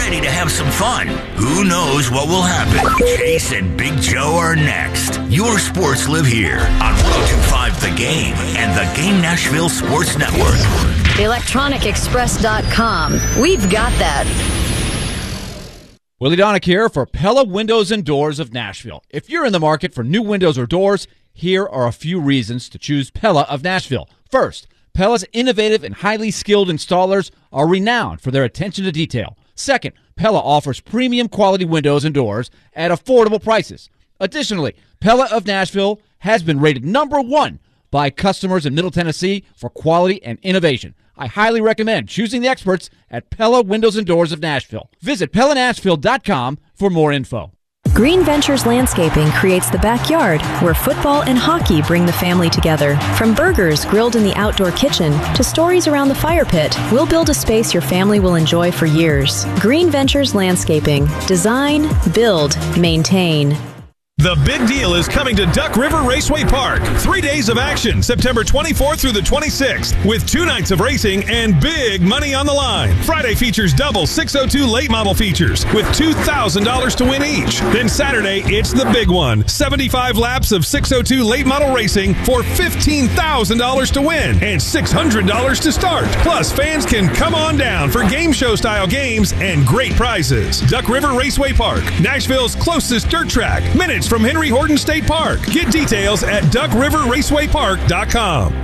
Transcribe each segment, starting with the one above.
ready to have some fun. Who knows what will happen? Chase and Big Joe are next. Your sports live here on 102.5 The Game and the Game Nashville Sports Network. ElectronicExpress.com. We've got that. Willie Donick here for Pella Windows and Doors of Nashville. If you're in the market for new windows or doors, here are a few reasons to choose Pella of Nashville. First, Pella's innovative and highly skilled installers are renowned for their attention to detail. Second, Pella offers premium quality windows and doors at affordable prices. Additionally, Pella of Nashville has been rated number 1 by customers in Middle Tennessee for quality and innovation. I highly recommend choosing the experts at Pella Windows and Doors of Nashville. Visit PellaNashville.com for more info. Green Ventures Landscaping creates the backyard where football and hockey bring the family together. From burgers grilled in the outdoor kitchen to stories around the fire pit, we'll build a space your family will enjoy for years. Green Ventures Landscaping. Design, build, maintain. The big deal is coming to Duck River Raceway Park. 3 days of action, September 24th through the 26th, with 2 nights of racing and big money on the line. Friday features double 602 late model features with $2,000 to win each. Then Saturday, it's the big one. 75 laps of 602 late model racing for $15,000 to win and $600 to start. Plus, fans can come on down for game show style games and great prizes. Duck River Raceway Park, Nashville's closest dirt track. Minutes from Henry Horton State Park. Get details at DuckRiverRacewayPark.com.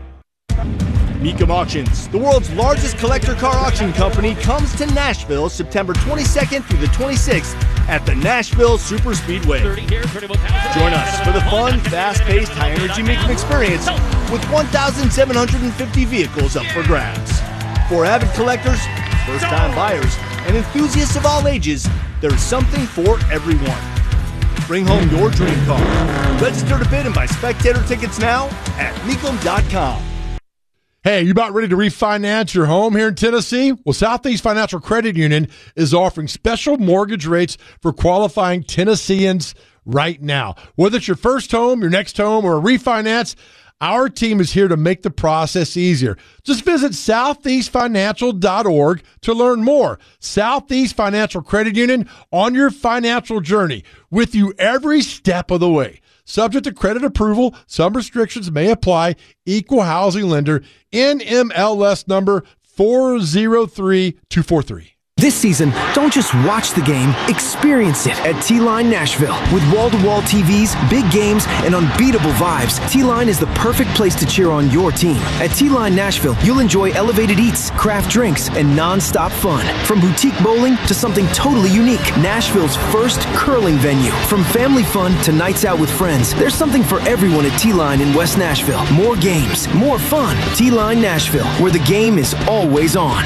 Mecum Auctions, the world's largest collector car auction company, comes to Nashville September 22nd through the 26th at the Nashville Super Speedway. Join us for the fun, fast-paced, high-energy Mecum experience with 1,750 vehicles up for grabs. For avid collectors, first-time buyers, and enthusiasts of all ages, there's something for everyone. Bring home your dream car. Register to bid and buy spectator tickets now at Mecum.com. Hey, you about ready to refinance your home here in Tennessee? Well, Southeast Financial Credit Union is offering special mortgage rates for qualifying Tennesseans right now. Whether it's your first home, your next home, or a refinance, our team is here to make the process easier. Just visit southeastfinancial.org to learn more. Southeast Financial Credit Union, on your financial journey, with you every step of the way. Subject to credit approval, some restrictions may apply. Equal housing lender, NMLS number 403243. This season, don't just watch the game, experience it at T-Line Nashville. With wall-to-wall TVs, big games, and unbeatable vibes, T-Line is the perfect place to cheer on your team. At T-Line Nashville, you'll enjoy elevated eats, craft drinks, and non-stop fun. From boutique bowling to something totally unique, Nashville's first curling venue. From family fun to nights out with friends, there's something for everyone at T-Line in West Nashville. More games, more fun. T-Line Nashville, where the game is always on.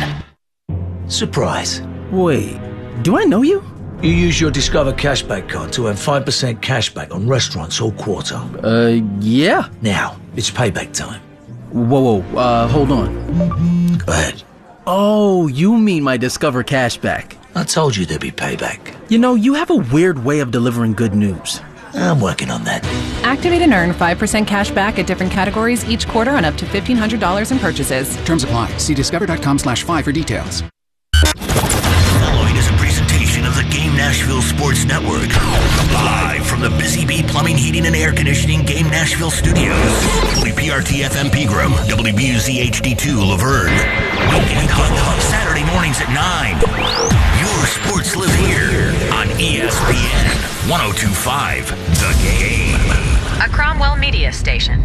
Surprise. Wait, do I know you? You use your Discover Cashback card to earn 5% cashback on restaurants all quarter. Yeah. Now, it's payback time. Whoa, hold on. Go ahead. Oh, you mean my Discover Cashback. I told you there'd be payback. You know, you have a weird way of delivering good news. I'm working on that. Activate and earn 5% cash back at different categories each quarter on up to $1,500 in purchases. Terms apply. See discover.com/5 for details. Following is a presentation of the Game Nashville Sports Network. Live from the Busy Bee Plumbing, Heating, and Air Conditioning Game Nashville Studios. WPRT FM Pegram, WBUZ HD2 Laverne. Weekend Hot Saturday mornings at 9. Your sports live here on ESPN 102.5 The Game. A Cromwell media station.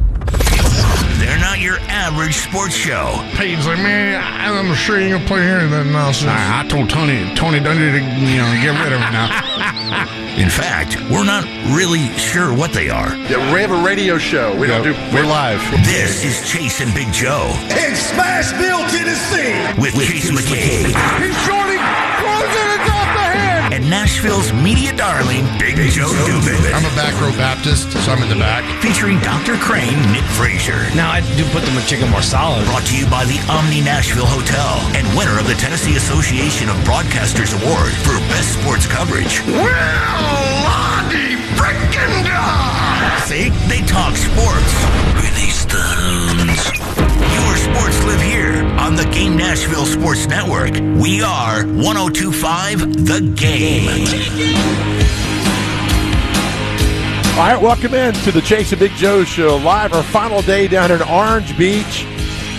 They're not your average sports show. Payne's like, man, I'm sure you ain't gonna play here and then nonsense. I told Tony Dungy to, get rid of him now. In fact, we're not really sure what they are. Yeah, we have a radio show. We're live. This is Chase and Big Joe. In Smashville, Tennessee. With Chase McKay. He's shorting. It's off the head. And Nashville's media darling, Big Joe Dubin. I'm a back row Baptist, so I'm in the back. Featuring Dr. Crane, Nick Frazier. Now, I do put the McChicken more solid. Brought to you by the Omni Nashville Hotel and winner of the Tennessee Association of Broadcasters Award for Best Sports Coverage. Lottie frickin' dog. See? They talk sports. Release the hounds. Your Sports live here on the Game Nashville Sports Network. We are 102.5 The Game. All right, welcome in to the Chase and Big Joe Show. Live, our final day down in Orange Beach,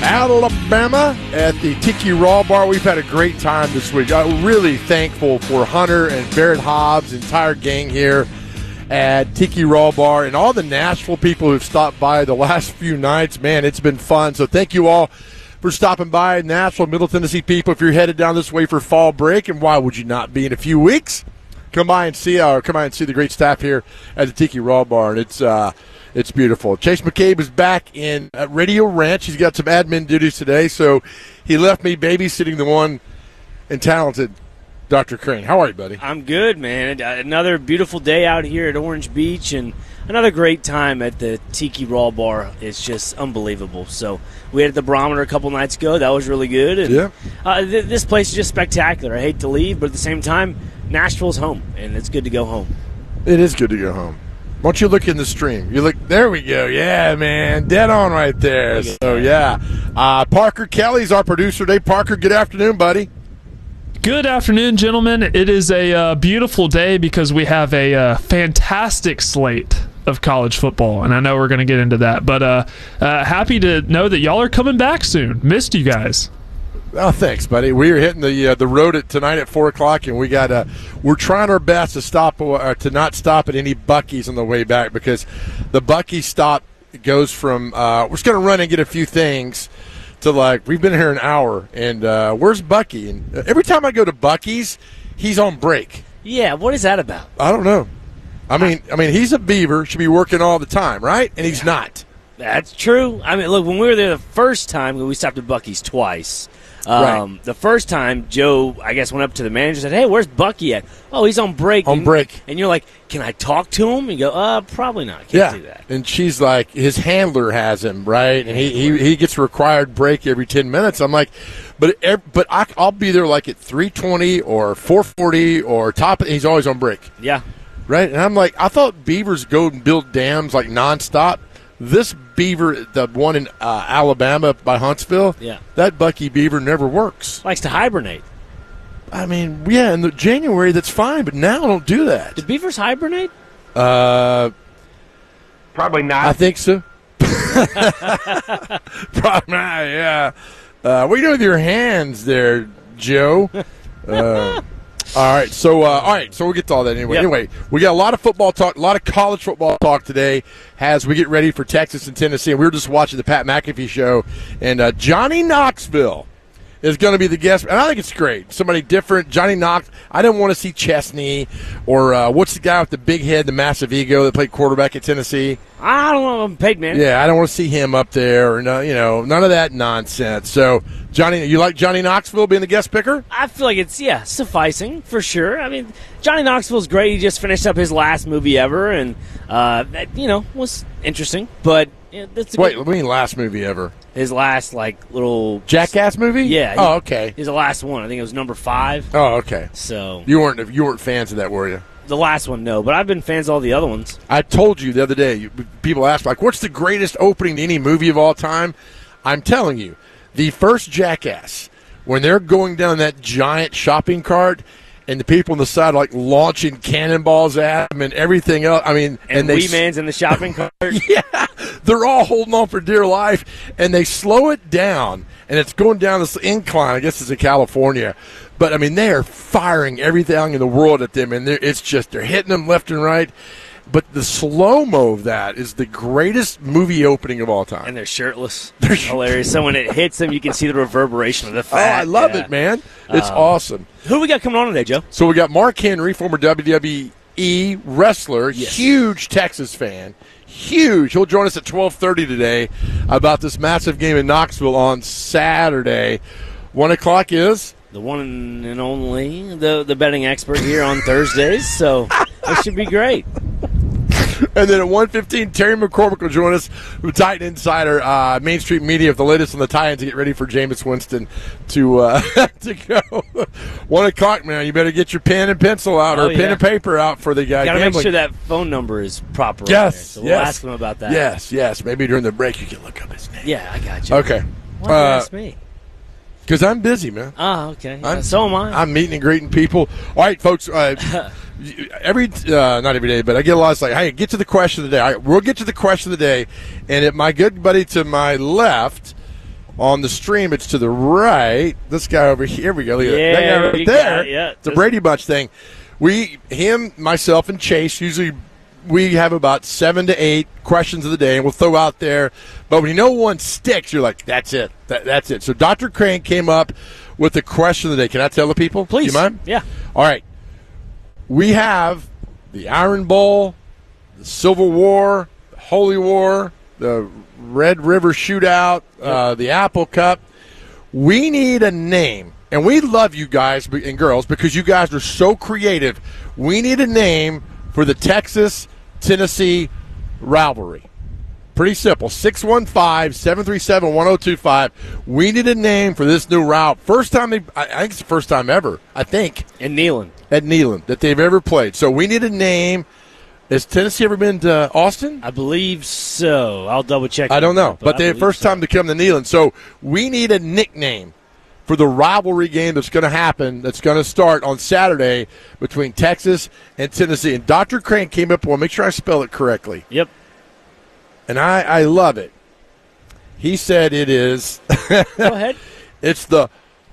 Alabama, at the Tiki Raw Bar. We've had a great time this week. I'm really thankful for Hunter and Barrett Hobbs, entire gang here at Tiki Raw Bar, and all the Nashville people who've stopped by the last few nights. Man, it's been fun. So thank you all for stopping by. Nashville, Middle Tennessee people, if you're headed down this way for fall break, and why would you not be in a few weeks? Come by and see the great staff here at the Tiki Raw Bar, and it's beautiful. Chase McCabe is back in Radio Ranch. He's got some admin duties today, so he left me babysitting the one and talented Dr. Crane. How are you, buddy? I'm good, man. Another beautiful day out here at Orange Beach, and another great time at the Tiki Raw Bar. It's just unbelievable. So we had the Barometer a couple nights ago. That was really good. And, yeah. This place is just spectacular. I hate to leave, but at the same time, Nashville's home, and it's good to go home. It is good to go home. Why don't you look in the stream? You look. There we go. Yeah, man. Dead on right there. So, yeah. Parker Kelly's our producer today. Parker, good afternoon, buddy. Good afternoon, gentlemen. It is a beautiful day because we have a fantastic slate of college football, and I know we're going to get into that. But happy to know that y'all are coming back soon. Missed you guys. Oh, thanks, buddy. We are hitting the road tonight at 4:00, and we're trying our best to not stop at any Buc-ee's on the way back, because the Buc-ee stop goes from we're just going to run and get a few things to, like, we've been here an hour, and where's Buc-ee? And every time I go to Buc-ee's, he's on break. Yeah, what is that about? I don't know. I mean, he's a Beaver, should be working all the time, right? And he's not. That's true. I mean, look, when we were there the first time, we stopped at Buc-ee's twice. Right. The first time, Joe, I guess, went up to the manager and said, "Hey, where's Buc-ee at?" "Oh, he's on break." On break. And you're like, "Can I talk to him?" And you go, "Probably not. Can't do that." And she's like, his handler has him, right? And he gets a required break every 10 minutes. I'm like, but I'll be there like at 3:20 or 4:40 or top. He's always on break. Yeah. Right? And I'm like, I thought beavers go and build dams like nonstop. This beaver, the one in Alabama by Huntsville, that Buc-ee beaver never works. Likes to hibernate. I mean, yeah, in the January, that's fine, but now don't do that. Do beavers hibernate? Probably not. I think so. Probably not, yeah. What are you doing with your hands there, Joe? All right, so we'll get to all that anyway. Yep. Anyway, we got a lot of football talk, a lot of college football talk today as we get ready for Texas and Tennessee. And we were just watching the Pat McAfee show, and Johnny Knoxville is going to be the guest. And I think it's great. Somebody different. Johnny Knox. I didn't want to see Chesney or what's the guy with the big head, the massive ego that played quarterback at Tennessee? I don't know. I'm paid, man. Yeah, I don't want to see him up there or none of that nonsense. So, Johnny, you like Johnny Knoxville being the guest picker? I feel like it's, sufficing for sure. I mean, Johnny Knoxville's great. He just finished up his last movie ever, and that, was interesting. But that's a Wait, what do you mean last movie ever? His last, little Jackass movie? Yeah. Oh, okay. He's the last one. I think it was number 5. Oh, okay. So you weren't fans of that, were you? The last one, no. But I've been fans of all the other ones. I told you the other day. People ask what's the greatest opening to any movie of all time? I'm telling you, the first Jackass, when they're going down that giant shopping cart, and the people on the side are launching cannonballs at them and everything else. I mean, and Wee Man's in the shopping cart. Yeah, they're all holding on for dear life, and they slow it down, and it's going down this incline. I guess it's in California, but I mean they are firing everything in the world at them, and they're hitting them left and right. But the slow-mo of that is the greatest movie opening of all time. And they're shirtless. They're hilarious. So when it hits them, you can see the reverberation of the fat. Oh, I love it, man. It's awesome. Who we got coming on today, Joe? So we got Mark Henry, former WWE wrestler, huge Texas fan. Huge. He'll join us at 12:30 today about this massive game in Knoxville on Saturday. 1 o'clock is? The one and only, the betting expert here on Thursdays. So it should be great. And then at 1:15, Terry McCormick will join us, Titan Insider, Main Street Media, with the latest on the Titans to get ready for Jameis Winston to go. 1 o'clock, man. You better get your pen and pencil out or pen and paper out for the guy. Got to make sure that phone number is proper. Yes, so we'll ask him about that. Yes. Maybe during the break you can look up his name. Yeah, I got you. Okay. Why did you ask me? Because I'm busy, man. Oh, okay. So am I. I'm meeting and greeting people. All right, folks. Not every day, but I get a lot of like, hey, get to the question of the day. All right, we'll get to the question of the day. And my good buddy to my left on the stream, it's to the right. This guy over here, we go. Look at that guy right there. It's a Brady Bunch thing. Him, myself, and Chase usually we have about 7 to 8 questions of the day, and we'll throw out there. But when one sticks, you're like, that's it. That's it. So Dr. Crane came up with the question of the day. Can I tell the people? Please. Do you mind? Yeah. All right. We have the Iron Bowl, the Civil War, the Holy War, the Red River Shootout, the Apple Cup. We need a name. And we love you guys and girls because you guys are so creative. We need a name for the Texas-Tennessee rivalry. Pretty simple. 615-737-1025. We need a name for this new route. First time, I think it's the first time ever, At Neyland, that they've ever played. So we need a name. Has Tennessee ever been to Austin? I believe so. I'll double check. I don't know. But the first time to come to Neyland. So we need a nickname for the rivalry game that's going to happen, that's going to start on Saturday between Texas and Tennessee. And Dr. Crane came up with, make sure I spell it correctly. Yep. And I love it. He said it is. Go ahead. It's the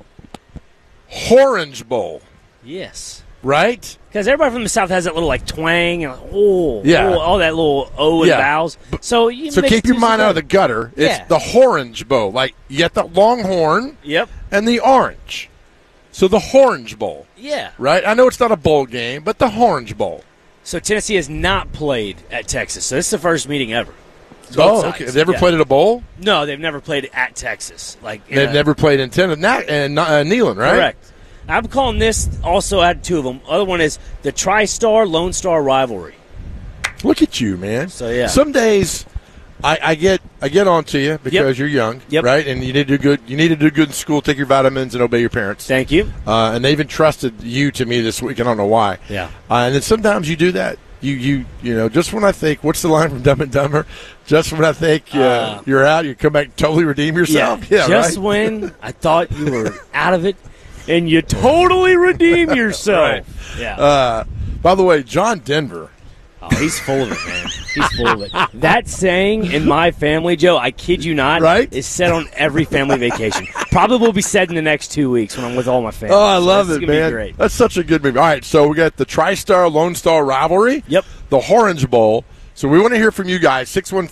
Orange Bowl. Yes. Right? Because everybody from the South has that little twang and all that little O and vowels. So keep your mind out of the gutter. It's the Orange Bowl. Like you got the Longhorn. Yep. And the orange. So the Orange Bowl. Yeah. Right? I know it's not a bowl game, but the Orange Bowl. So Tennessee has not played at Texas. So this is the first meeting ever. Okay. Have they ever played at a bowl? No, they've never played at Texas. They've never played in Neyland, right? Correct. I'm calling this, also add 2 of them. Other one is the Tri-Star Lone Star rivalry. Look at you, man. So yeah. Some days I get on to you because you're young, right? And you need to do good. You need to do good in school, take your vitamins, and obey your parents. Thank you. And they even trusted you to me this week. I don't know why. Yeah. And then sometimes you do that. You know, just when I think, what's the line from Dumb and Dumber? Just when I think you're out, you come back and totally redeem yourself. Yeah, just right? When I thought you were out of it, and you totally redeem yourself. Right. Yeah. By the way, John Denver. Oh, he's full of it, man. He's full of it. That saying in my family, Joe, I kid you not, is said on every family vacation. Probably will be said in the next 2 weeks when I'm with all my family. Oh, I love it, man. Be great. That's such a good movie. All right, so we got the Tri-Star Lone Star rivalry. Yep. The Orange Bowl. So we want to hear from you guys,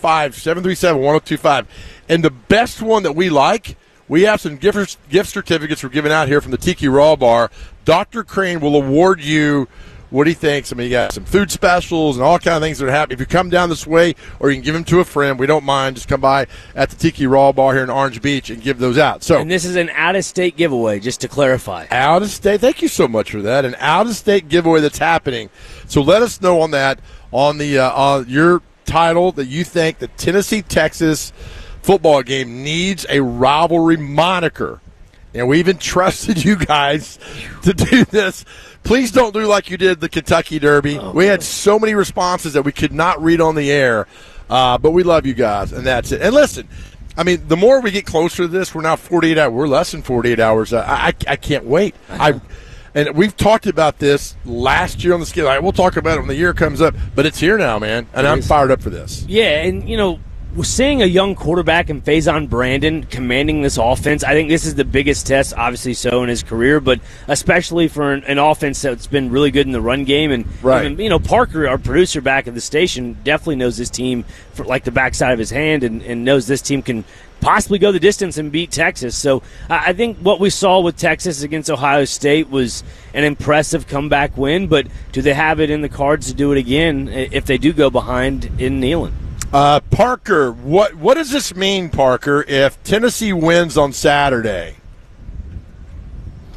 615-737-1025. And the best one that we like, we have some gift certificates we're giving out here from the Tiki Raw Bar. Dr. Crane will award you what he thinks. I mean, you got some food specials and all kind of things that are happening. If you come down this way or you can give them to a friend, we don't mind. Just come by at the Tiki Raw Bar here in Orange Beach and give those out. So, and this is an out-of-state giveaway, just to clarify. Out-of-state. Thank you so much for that. An out-of-state giveaway that's happening. So let us know on that, on your title that you think the Tennessee-Texas football game needs a rivalry moniker. And we even trusted you guys to do this. Please don't do like you did the Kentucky Derby. We had so many responses that we could not read on the air. But we love you guys, and that's it. And listen, I mean, the more we get closer to this, we're now 48 hours. We're less than 48 hours. I can't wait. And we've talked about this last year on the scale. We'll talk about it when the year comes up. But it's here now, man, and I'm fired up for this. Yeah, and, we're seeing a young quarterback in Faison Brandon commanding this offense. I think this is the biggest test, obviously so, in his career, but especially for an offense that's been really good in the run game. And, even, Parker, our producer back at the station, definitely knows this team for like the backside of his hand and knows this team can possibly go the distance and beat Texas. So I think what we saw with Texas against Ohio State was an impressive comeback win, but do they have it in the cards to do it again if they do go behind in Neyland? Parker, what does this mean, Parker, if Tennessee wins on Saturday?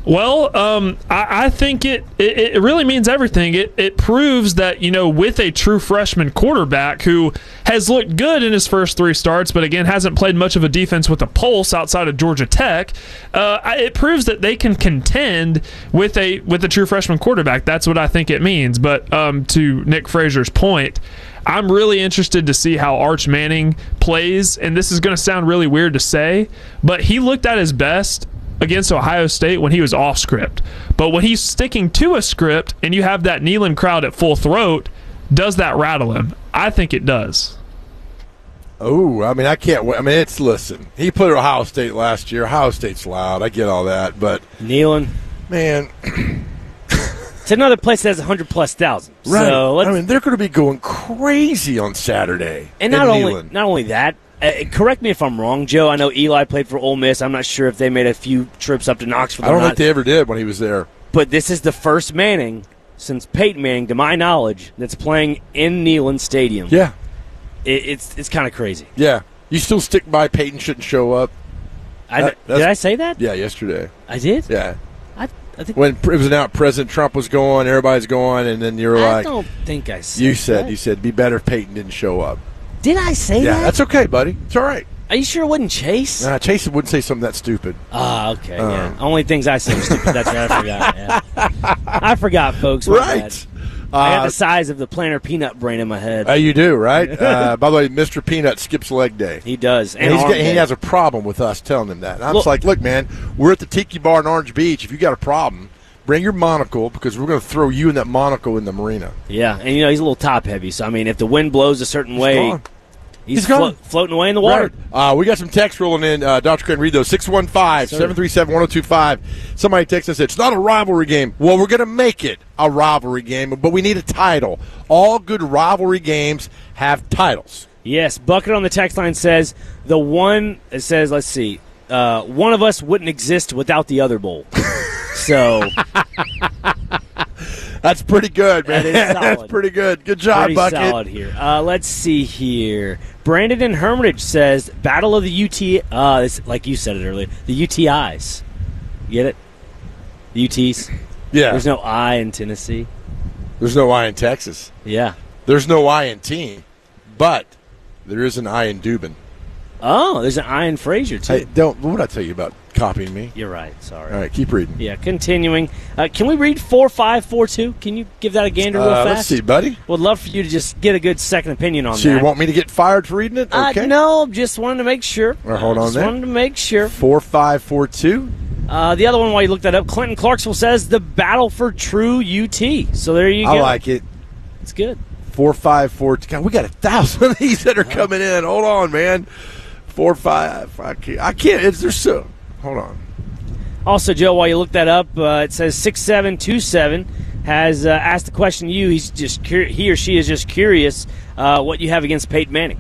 Well, I think it really means everything. It proves that, with a true freshman quarterback who has looked good in his first 3 starts, but again hasn't played much of a defense with a pulse outside of Georgia Tech, it proves that they can contend with a true freshman quarterback. That's what I think it means. But to Nick Fraser's point, I'm really interested to see how Arch Manning plays, and this is going to sound really weird to say, but he looked at his best against Ohio State when he was off script. But when he's sticking to a script and you have that Neyland crowd at full throat, does that rattle him? I think it does. Oh, I mean, I can't wait. I mean, listen, he played Ohio State last year. Ohio State's loud. I get all that, but Neyland, man, it's another place that has 100+ thousand. Right. So I mean, they're going to be going crazy on Saturday. And not only that, correct me if I'm wrong, Joe. I know Eli played for Ole Miss. I'm not sure if they made a few trips up to Knoxville. I don't think they ever did when he was there. But this is the first Manning since Peyton Manning, to my knowledge, that's playing in Neyland Stadium. Yeah. It's kind of crazy. Yeah. You still stick by Peyton shouldn't show up? Did I say that? Yeah, yesterday. I did? Yeah. I think when it was announced President Trump was going, everybody's going, and then you were like... I don't think I said You that. said, be better if Peyton didn't show up. Did I say that? Yeah, that's okay, buddy. It's all right. Are you sure it wasn't Chase? Nah, Chase wouldn't say something that stupid. Okay, yeah. Only things I say are stupid. That's right, I forgot. Yeah. I forgot, folks. Right. I got the size of the plantar peanut brain in my head. You do, right? By the way, Mr. Peanut skips leg day. He does. And he has a problem with us telling him that. And I'm just like, look, man, we're at the Tiki Bar in Orange Beach. If you got a problem, bring your monocle because we're going to throw you and that monocle in the marina. Yeah, and he's a little top heavy. So, I mean, if the wind blows a certain way, he's floating away in the water. Right. We got some text rolling in. Dr. Craig, read those. 615-737-1025. Somebody texted us, it's not a rivalry game. Well, we're going to make it a rivalry game, but we need a title. All good rivalry games have titles. Yes, Bucket on the text line says, one of us wouldn't exist without the other bowl. So... That's pretty good, man. That is solid. That's pretty good. Good job, pretty Bucket. Solid here. Let's see here. Brandon in Hermitage says, Battle of the UT, like you said it earlier, the UTIs. Get it? The UTs? Yeah. There's no I in Tennessee. There's no I in Texas. Yeah. There's no I in team, but there is an I in Dubin. Oh, there's an I in Frazier, too. Hey, what would I tell you about copying me? You're right. Sorry. All right, keep reading. Yeah, continuing. Can we read 4542? Can you give that a gander real fast? Let's see, buddy. Would love for you to just get a good second opinion on that. So you want me to get fired for reading it? Okay. No, just wanted to make sure. All right, hold on there. Just wanted to make sure. 4542. The other one, while you look that up, Clinton Clarksville says the battle for true UT. So there you go. I like it. It's good. 4542. God, we got 1,000 of these that are coming in. Hold on, man. 45. I can't. There's so. Hold on. Also, Joe, while you look that up, it says 6727 has asked the question to you. He or she is just curious what you have against Peyton Manning.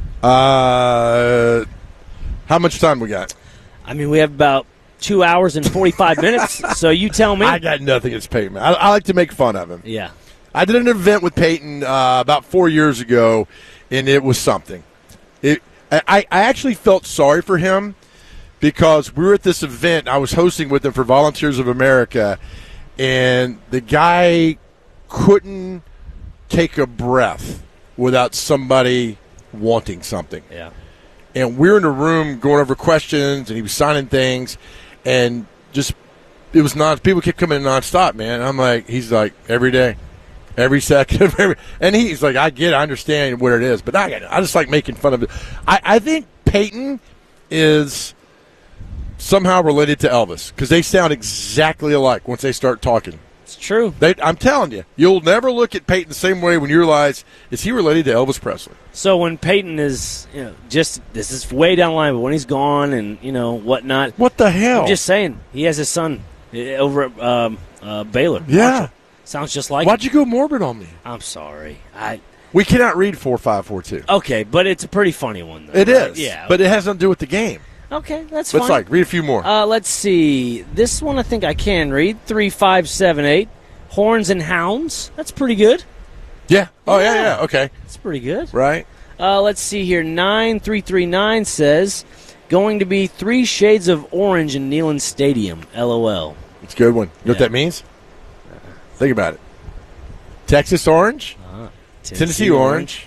How much time we got? I mean, we have about 2 hours and 45 minutes, so you tell me. I got nothing against Peyton. I like to make fun of him. Yeah. I did an event with Peyton about 4 years ago, and it was something. I actually felt sorry for him because we were at this event. I was hosting with him for Volunteers of America, and the guy couldn't take a breath without somebody wanting something. Yeah. And we were in a room going over questions, and he was signing things, and just it was people kept coming in nonstop, man. I'm like, he's like, every day. Every second of every, and he's like, I get it, I understand what it is, but I just like making fun of it. I think Peyton is somehow related to Elvis because they sound exactly alike once they start talking. It's true. I'm telling you, you'll never look at Peyton the same way when you realize, is he related to Elvis Presley? So when Peyton is, this is way down the line, but when he's gone and, whatnot. What the hell? I'm just saying, he has his son over at Baylor. Yeah. Marshall. Sounds just like Why'd you go morbid on me? I'm sorry. We cannot read 4542. Okay, but it's a pretty funny one, though. It is. Yeah. But it has nothing to do with the game. Okay, that's fine. Let's read a few more. Let's see. This one I think I can read. 3578. Horns and Hounds. That's pretty good. Yeah. Oh, yeah. Okay. That's pretty good. Right. Let's see here. 9339 says, going to be 3 shades of orange in Neyland Stadium. LOL. It's a good one. You know what that means? Think about it. Texas orange, Tennessee orange,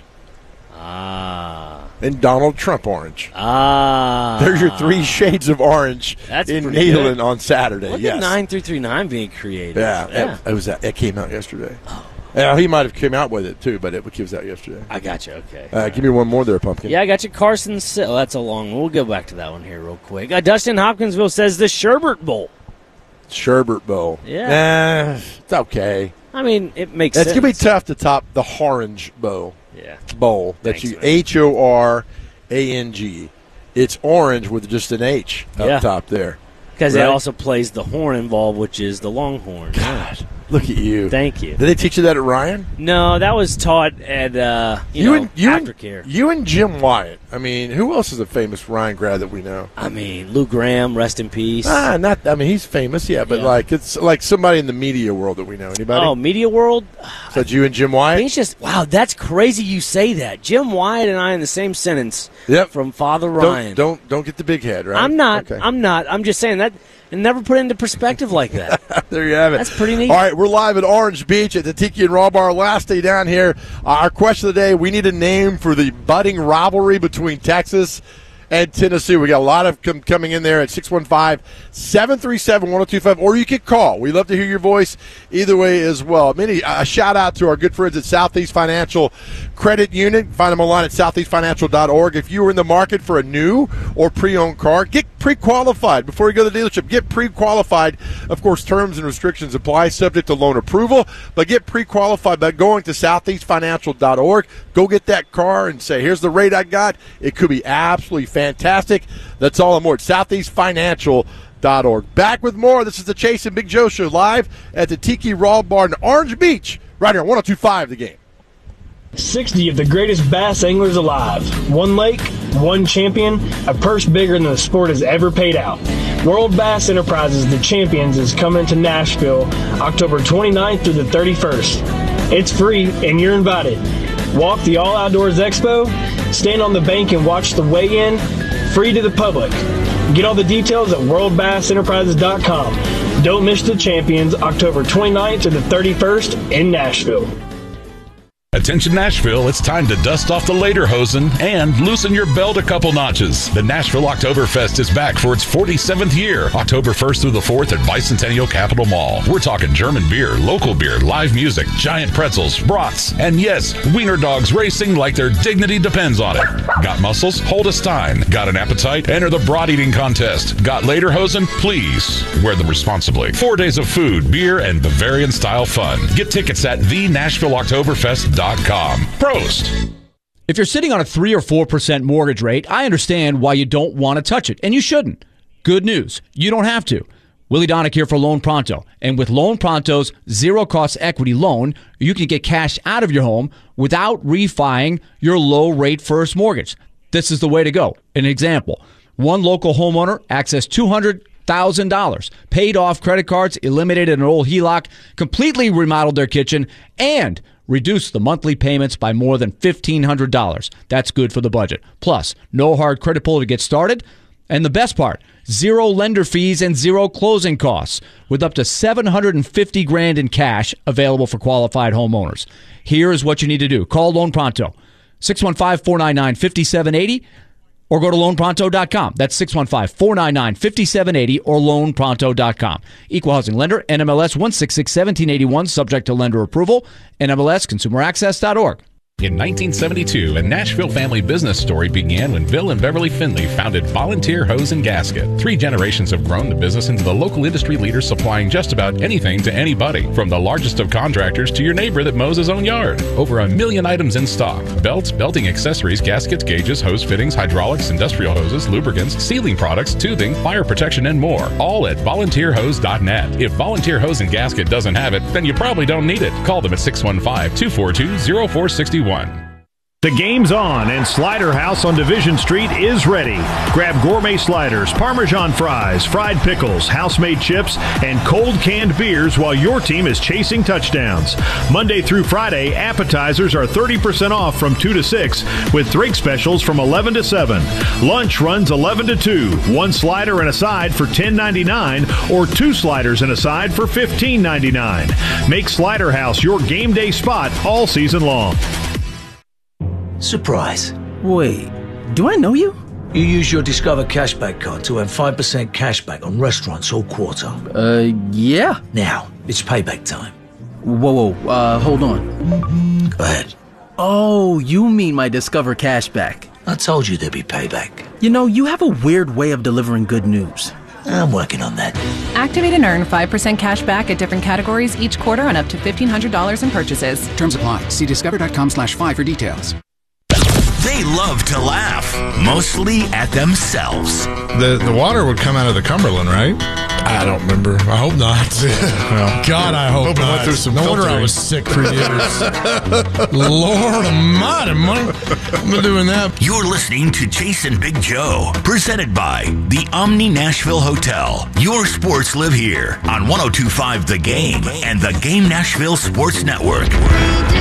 and Donald Trump orange. There's your 3 shades of orange in Neyland on Saturday. Look at 9339 being creative. Yeah. It came out yesterday. He might have came out with it, too, but it was out yesterday. I got you. Okay. Give me one more there, Pumpkin. Yeah, I got you. Carson Sill. That's a long one. We'll go back to that one here real quick. Dustin Hopkinsville says the Sherbert Bowl. Sherbert Bowl. Yeah. It's okay. I mean, it makes sense. It's going to be tough to top the Orange Bowl. Yeah. Bowl. That's Horang. It's orange with just an H up top there. Because it also plays the horn involved, which is the Longhorn. God, look at you. Thank you. Did they teach you that at Ryan? No, that was taught at aftercare. You and Jim Wyatt. I mean, who else is a famous Ryan grad that we know? I mean, Lou Graham, rest in peace. He's famous, but it's like somebody in the media world that we know. Anybody? Oh, media world? So you and Jim Wyatt? It's just, wow, that's crazy you say that. Jim Wyatt and I in the same sentence. Yep. From Father Ryan. Don't get the big head, right? I'm not. Okay. I'm not. I'm just saying that. And never put it into perspective like that. There you have it. That's pretty neat. All right, we're live at Orange Beach at the Tiki and Raw Bar. Last day down here. Our question of the day, we need a name for the budding rivalry between Texas and Tennessee. We got a lot of coming in there at 615-737-1025, or you could call. We love to hear your voice either way as well. A shout out to our good friends at Southeast Financial Credit Union. Find them online at southeastfinancial.org. If you are in the market for a new or pre-owned car, get pre-qualified before you go to the dealership. Get pre-qualified. Of course, terms and restrictions apply, subject to loan approval, but get pre-qualified by going to southeastfinancial.org. Go get that car and say, here's the rate I got. It could be absolutely fantastic. That's all and more at southeastfinancial.org. Back with more. This is the Chase and Big Joe Show live at the Tiki Raw Bar in Orange Beach, right here on 102.5 The Game. 60 of the greatest bass anglers alive. One lake, one champion, a purse bigger than the sport has ever paid out. World Bass Enterprises, the Champions, is coming to Nashville October 29th through the 31st. It's free and you're invited. Walk the All Outdoors Expo, stand on the bank and watch the weigh-in, free to the public. Get all the details at worldbassenterprises.com. Don't miss the Champions October 29th to the 31st in Nashville. Attention Nashville, it's time to dust off the lederhosen and loosen your belt a couple notches. The Nashville Oktoberfest is back for its 47th year, October 1st through the 4th at Bicentennial Capitol Mall. We're talking German beer, local beer, live music, giant pretzels, brats, and yes, wiener dogs racing like their dignity depends on it. Got muscles? Hold a stein. Got an appetite? Enter the brat eating contest. Got lederhosen? Please wear them responsibly. 4 days of food, beer, and Bavarian-style fun. Get tickets at thenashvilleoktoberfest.com. Prost. If you're sitting on a 3 or 4% mortgage rate, I understand why you don't want to touch it, and you shouldn't. Good news, you don't have to. Willie Donick here for Loan Pronto. And with Loan Pronto's zero-cost equity loan, you can get cash out of your home without refining your low-rate first mortgage. This is the way to go. An example, one local homeowner accessed $200,000, paid off credit cards, eliminated an old HELOC, completely remodeled their kitchen, and reduce the monthly payments by more than $1,500. That's good for the budget. Plus, no hard credit pull to get started. And the best part, zero lender fees and zero closing costs, with up to $750,000 in cash available for qualified homeowners. Here is what you need to do. Call Loan Pronto, 615-499-5780, or go to loanpronto.com. That's 615-499-5780 or loanpronto.com. Equal housing lender, NMLS 1661781, subject to lender approval, NMLSconsumeraccess.org. In 1972, a Nashville family business story began when Bill and Beverly Finley founded Volunteer Hose and Gasket. 3 generations have grown the business into the local industry leader supplying just about anything to anybody, from the largest of contractors to your neighbor that mows his own yard. Over 1 million items in stock: belts, belting accessories, gaskets, gauges, hose fittings, hydraulics, industrial hoses, lubricants, sealing products, tubing, fire protection, and more. All at volunteerhose.net. If Volunteer Hose and Gasket doesn't have it, then you probably don't need it. Call them at 615-242-0461. The game's on, and Slider House on Division Street is ready. Grab gourmet sliders, Parmesan fries, fried pickles, house-made chips, and cold canned beers while your team is chasing touchdowns. Monday through Friday, appetizers are 30% off from 2 to 6, with drink specials from 11 to 7. Lunch runs 11 to 2. One slider and a side for $10.99, or 2 sliders and a side for $15.99. Make Slider House your game day spot all season long. Surprise. Wait, do I know you? You use your Discover cashback card to earn 5% cashback on restaurants all quarter. Yeah. Now, it's payback time. Whoa, hold on. Go ahead. Oh, you mean my Discover cashback. I told you there'd be payback. You know, you have a weird way of delivering good news. I'm working on that. Activate and earn 5% cash back at different categories each quarter on up to $1,500 in purchases. Terms apply. See discover.com/5 for details. They love to laugh, mostly at themselves. The water would come out of the Cumberland, right? I don't remember. I hope not. Well, God, I hope not. Went through some no wonder I filtering. was sick for years. Lord almighty, Mike. I've been doing that. You're listening to Chase and Big Joe, presented by the Omni Nashville Hotel. Your sports live here on 102.5 The Game and the Game Nashville Sports Network.